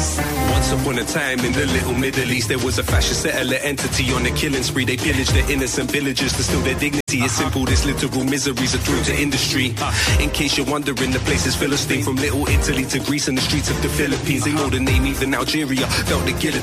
Once upon a time in the little Middle East, there was a fascist settler entity on a killing spree. They pillaged the innocent villagers to steal their dignity. It's simple, this literal misery's a thrill to industry. In case you're wondering, the place is Philistine. From Little Italy to Greece and the streets of the Philippines. They know the name, even Algeria felt the guillotine.